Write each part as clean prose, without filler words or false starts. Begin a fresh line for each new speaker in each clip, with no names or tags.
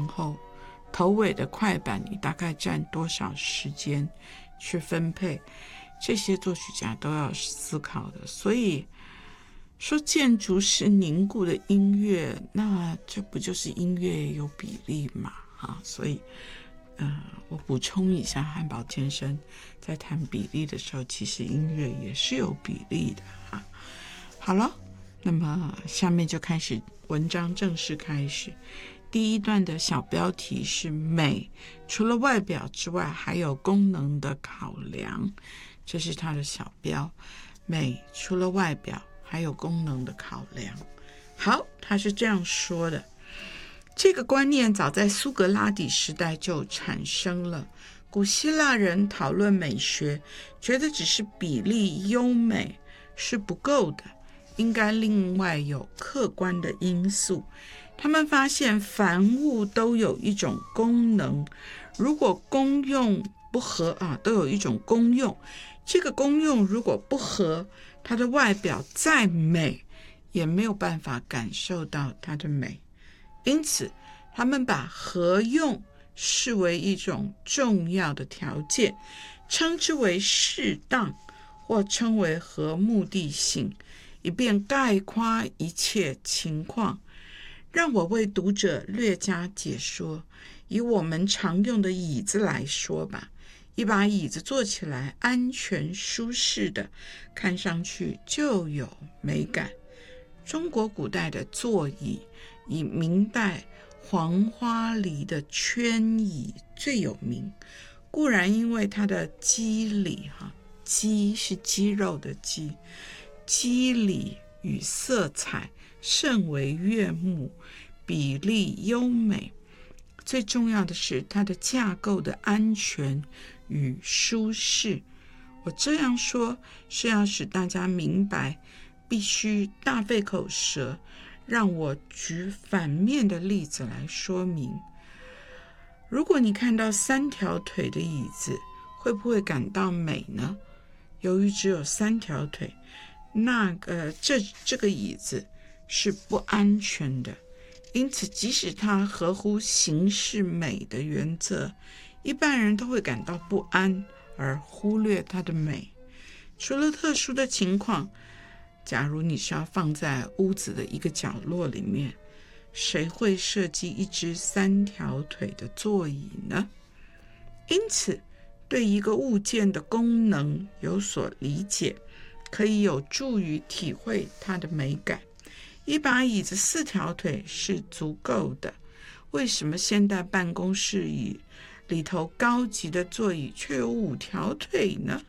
后头尾的快板你大概占多少时间去分配，这些作曲家都要思考的。所以说建筑是凝固的音乐，那这不就是音乐有比例嘛？所以我补充一下，汉堡先生在谈比例的时候，其实音乐也是有比例的。好了，那么下面就开始文章正式开始。第一段的小标题是美，除了外表之外还有功能的考量，这是它的小标。美除了外表还有功能的考量。好，他是这样说的，这个观念早在苏格拉底时代就产生了。古希腊人讨论美学，觉得只是比例优美是不够的，应该另外有客观的因素。他们发现凡物都有一种功能，如果功用不合都有一种功用，这个功用如果不合，它的外表再美也没有办法感受到它的美。因此他们把合用视为一种重要的条件，称之为适当，或称为合目的性，以便概括一切情况。让我为读者略加解说。以我们常用的椅子来说吧，一把椅子坐起来安全舒适的，看上去就有美感。中国古代的座椅以明代黄花梨的圈椅最有名，固然因为它的肌理，肌是肌肉的肌，肌理与色彩甚为悦目，比例优美。最重要的是它的架构的安全与舒适。我这样说是要使大家明白，必须大费口舌。让我举反面的例子来说明。如果你看到3条腿的椅子，会不会感到美呢？由于只有3条腿，这个椅子是不安全的，因此即使它合乎形式美的原则，一般人都会感到不安而忽略它的美。除了特殊的情况，假如你是要放在屋子的一个角落里面，谁会设计一只3条腿的座椅呢？因此对一个物件的功能有所理解，可以有助于体会它的美感。一把椅子4条腿是足够的，为什么现代办公室椅里头高级的座椅却有5条腿呢？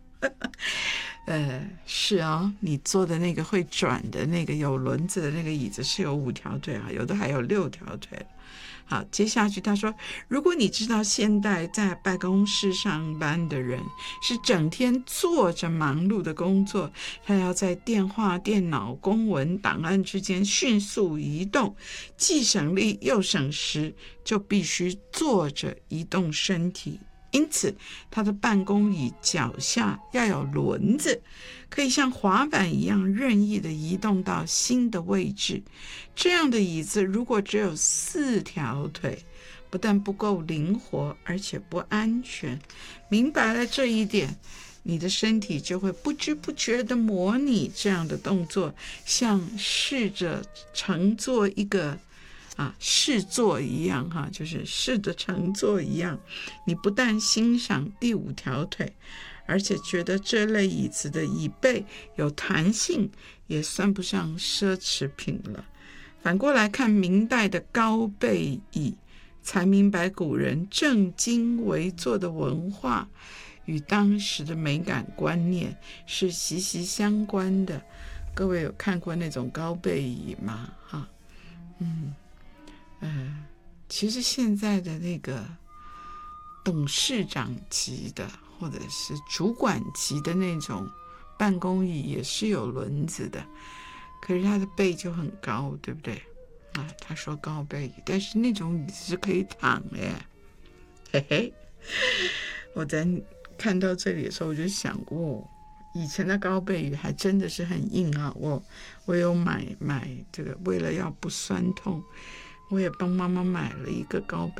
是你坐的那个会转的那个有轮子的那个椅子是有5条腿有的还有6条腿。好，接下去他说，如果你知道现代在办公室上班的人是整天坐着忙碌的工作，他要在电话、电脑、公文、档案之间迅速移动，既省力又省时，就必须坐着移动身体。因此他的办公椅脚下要有轮子，可以像滑板一样任意的移动到新的位置。这样的椅子如果只有4条腿，不但不够灵活，而且不安全。明白了这一点，你的身体就会不知不觉地模拟这样的动作，像试着乘坐一个试坐一样就是试着乘坐一样。你不但欣赏第5条腿，而且觉得这类椅子的椅背有弹性，也算不上奢侈品了。反过来看明代的高背椅，才明白古人正襟危坐的文化与当时的美感观念是息息相关的。各位有看过那种高背椅吗？其实现在的那个董事长级的或者是主管级的那种办公椅也是有轮子的，可是他的背就很高，对不对？他说高背椅，但是那种椅子是可以躺的。嘿嘿，我在看到这里的时候我就想以前的高背椅还真的是很硬我有买这个，为了要不酸痛，我也帮妈妈买了一个高背